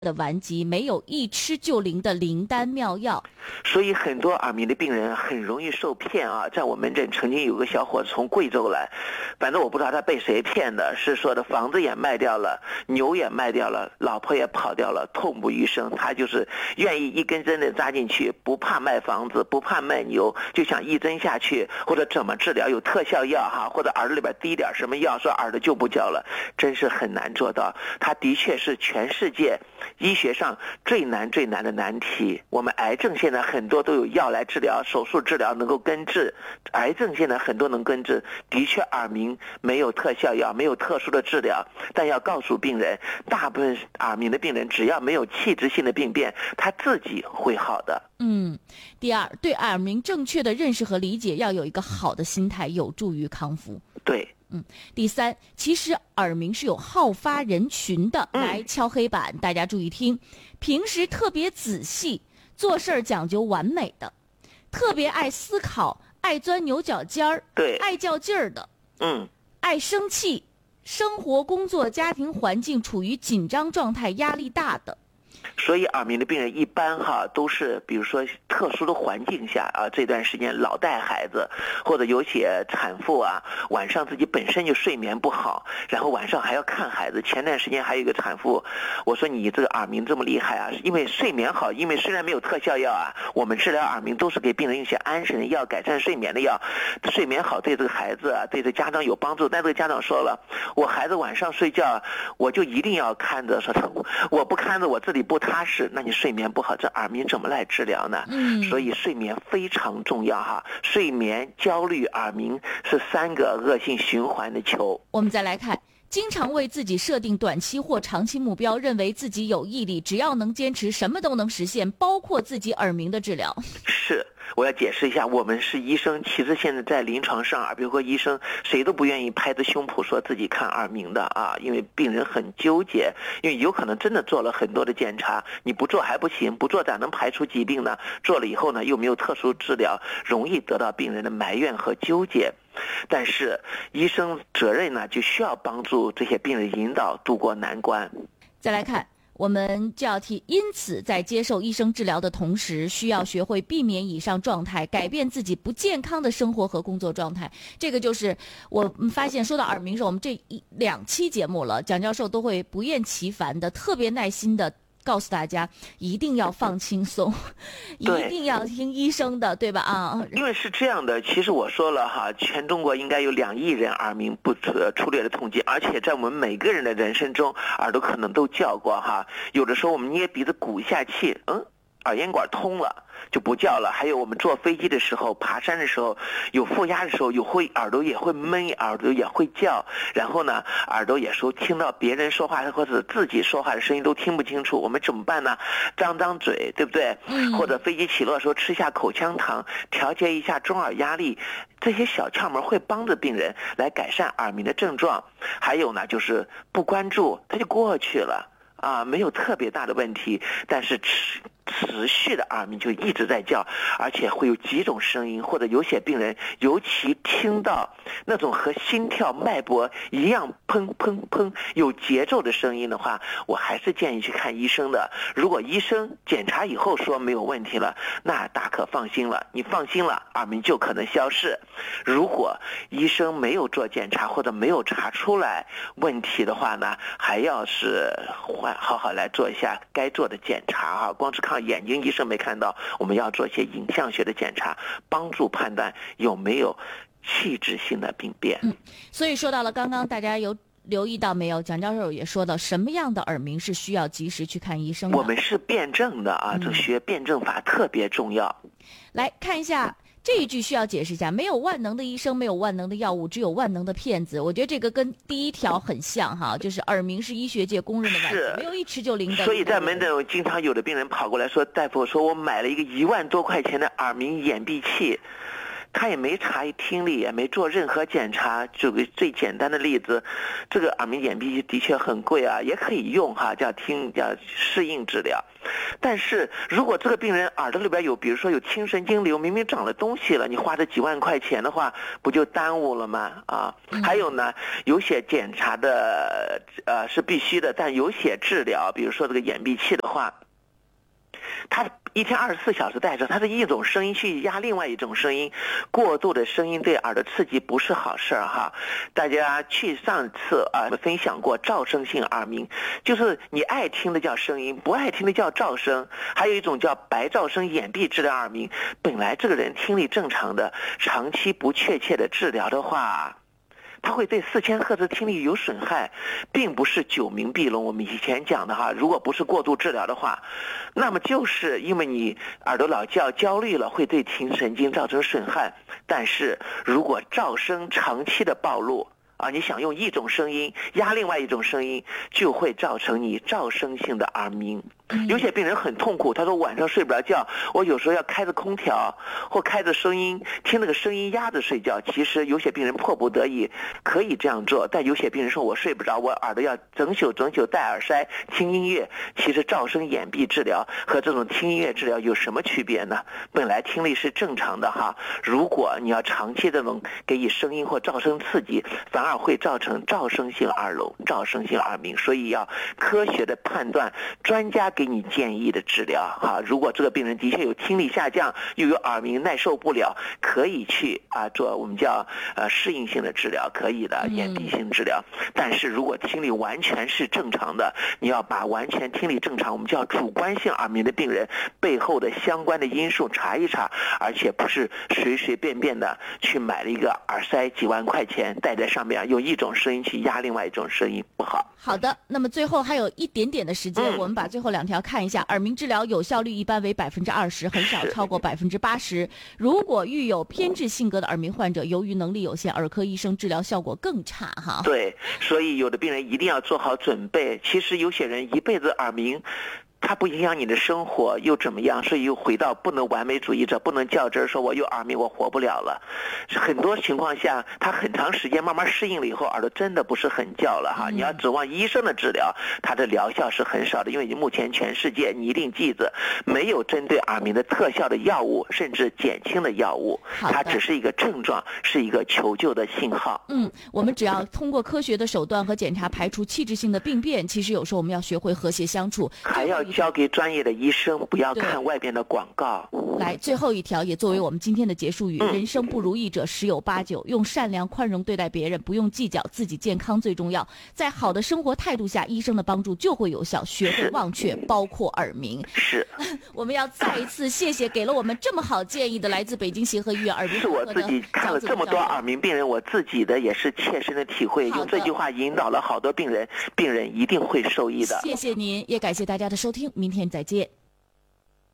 的顽疾，没有一吃就灵的灵丹妙药。 所以很多耳鸣的病人很容易受骗啊。在我门诊曾经有个小伙子从贵州来，反正我不知道他被谁骗的，是说的房子也卖掉了，牛也卖掉了，老婆也跑掉了，痛不欲生。他就是愿意一根针的扎进去，不怕卖房子，不怕卖牛，就想一针下去，或者怎么治疗，有特效药哈，或者耳朵里边滴点什么药，说耳朵就不叫了，真是很难做到。他的确是全世界医学上最难的难题。我们癌症现在很多都有药来治疗，手术治疗能够根治，癌症现在很多能根治。的确耳鸣没有特效药，没有特殊的治疗，但要告诉病人，大部分耳鸣的病人只要没有器质性的病变，他自己会好的。 第二，对耳鸣正确的认识和理解，要有一个好的心态，有助于康复。 对。 第三，其实耳鸣是有好发人群的，来敲黑板，大家注意听。平时特别仔细，做事儿讲究完美的，特别爱思考，爱钻牛角尖儿， 对， 爱较劲儿的，爱生气，生活、工作、家庭环境处于紧张状态，压力大的。 所以耳鸣的病人一般都是比如说特殊的环境下啊，这段时间老带孩子，或者有些产妇啊，晚上自己本身就睡眠不好，然后晚上还要看孩子。前段时间还有一个产妇，我说你这个耳鸣这么厉害啊，因为睡眠好，因为虽然没有特效药啊，我们治疗耳鸣都是给病人用些安神的药，改善睡眠的药，睡眠好对这个孩子啊，对这家长有帮助。但这个家长说了，我孩子晚上睡觉我就一定要看着，说我不看着我自己不踏实，那你睡眠不好，这耳鸣怎么来治疗呢？所以睡眠非常重要哈。睡眠、焦虑、耳鸣是3个恶性循环的球。 我们再来看，经常为自己设定短期或长期目标，认为自己有毅力，只要能坚持，什么都能实现，包括自己耳鸣的治疗。 是，我要解释一下，我们是医生，其实现在在临床上耳鼻喉科医生谁都不愿意拍着胸脯说自己看耳鸣的啊，因为病人很纠结，因为有可能真的做了很多的检查，你不做还不行，不做咋能排除疾病呢？做了以后呢，又没有特殊治疗，容易得到病人的埋怨和纠结。但是医生责任呢，就需要帮助这些病人引导度过难关。 再来看，我们就要提，因此在接受医生治疗的同时，需要学会避免以上状态，改变自己不健康的生活和工作状态。这个就是我发现说到耳鸣时，我们这2期节目了，蒋教授都会不厌其烦的，特别耐心的告诉大家，一定要放轻松，一定要听医生的，对吧？啊， 因为是这样的，其实我说了哈，全中国应该有2亿人耳鸣不出列的统计，而且在我们每个人的人生中，耳朵可能都叫过哈。有的时候我们捏鼻子鼓一下气，耳咽管通了就不叫了。还有我们坐飞机的时候，爬山的时候，有负压的时候，耳朵也会闷，耳朵也会叫。然后呢，耳朵有时候听到别人说话或者自己说话的声音都听不清楚，我们怎么办呢？张嘴，对不对？或者飞机起落的时候吃下口香糖，调节一下中耳压力，这些小窍门会帮着病人来改善耳鸣的症状。还有呢，就是不关注，它就过去了啊，没有特别大的问题，但是持续的耳鸣就一直在叫，而且会有几种声音，或者有些病人尤其听到那种和心跳脉搏一样砰砰砰有节奏的声音的话，我还是建议去看医生的。如果医生检查以后说没有问题了，那大可放心了，你放心了，耳鸣就可能消失。如果医生没有做检查或者没有查出来问题的话呢，还要是好好来做一下该做的检查啊，光是看眼睛医生没看到，我们要做一些影像学的检查，帮助判断有没有器质性的病变。 所以说到了刚刚大家有留意到没有，蒋教授也说到什么样的耳鸣是需要及时去看医生的。 我们是辩证的啊，这学辩证法特别重要。 来看一下这一句，需要解释一下，没有万能的医生，没有万能的药物，只有万能的骗子。我觉得这个跟第一条很像哈，就是耳鸣是医学界公认的顽疾，没有一吃就灵的。 所以在门诊经常有的病人跑过来说，大夫说我买了一个1万多块钱的耳鸣掩蔽器， 他也没查听力，也没做任何检查。举个最简单的例子，这个耳鸣眼闭器的确很贵啊，也可以用哈，叫适应治疗。但是如果这个病人耳朵里边有，比如说有轻神经瘤，明明长了东西了，你花这几万块钱的话，不就耽误了吗？啊，还有呢，有些检查的是必须的，但有些治疗，比如说这个眼闭器的话，它一天24小时戴着，它是一种声音去压另外一种声音，过度的声音对耳的刺激不是好事哈。大家去上次分享过噪声性耳鸣，就是你爱听的叫声音，不爱听的叫噪声。还有一种叫白噪声眼闭治疗耳鸣，本来这个人听力正常的，长期不确切的治疗的话，它会对4000赫兹听力有损害，并不是久鸣闭聋。我们以前讲的哈，如果不是过度治疗的话，那么就是因为你耳朵老叫焦虑了，会对听神经造成损害。但是如果噪声长期的暴露你想用一种声音压另外一种声音，就会造成你噪声性的耳鸣。有些病人很痛苦，他说晚上睡不着觉，我有时候要开着空调或开着声音，听那个声音压着睡觉。其实有些病人迫不得已可以这样做，但有些病人说我睡不着，我耳朵要整宿戴耳塞听音乐。其实噪声眼闭治疗和这种听音乐治疗有什么区别呢？本来听力是正常的哈，如果你要长期这种给予声音或噪声刺激，反而会造成噪声性耳聋、噪声性耳鸣。所以要科学的判断，专家给你建议的治疗哈。如果这个病人的确有听力下降，又有耳鸣耐受不了，可以去做我们叫适应性的治疗，可以的眼闭性治疗。但是如果听力完全是正常的，你要把完全听力正常，我们叫主观性耳鸣的病人背后的相关的因素查一查，而且不是随随便便的去买了一个耳塞几万块钱戴在上面，用一种声音去压另外一种声音，不好。 好的，那么最后还有一点点的时间，我们把最后2条看一下。耳鸣治疗有效率一般为20%，很少超过80%。如果遇有偏执性格的耳鸣患者，由于能力有限，耳科医生治疗效果更差哈。 对，所以有的病人一定要做好准备。其实有些人一辈子耳鸣，它不影响你的生活又怎么样？所以又回到不能完美主义者，不能较真说我有耳鸣我活不了了。很多情况下他很长时间慢慢适应了以后，耳朵真的不是很叫了哈。你要指望医生的治疗，它的疗效是很少的，因为目前全世界你一定记着，没有针对耳鸣的特效的药物，甚至减轻的药物，它只是一个症状，是一个求救的信号。 我们只要通过科学的手段和检查排除器质性的病变。其实有时候我们要学会和谐相处， 还要交给专业的医生，不要看外边的广告。 来，最后一条也作为我们今天的结束语，人生不如意者十有八九，用善良宽容对待别人，不用计较，自己健康最重要。在好的生活态度下，医生的帮助就会有效。学会忘却，包括耳鸣。 是， 我们要再一次谢谢给了我们这么好建议的来自北京协和医院耳鸣是我自己看了这么多耳鸣病人，我自己的也是切身的体会，用这句话引导了好多病人，病人一定会受益的。 谢谢您，也感谢大家的收听，明天再见。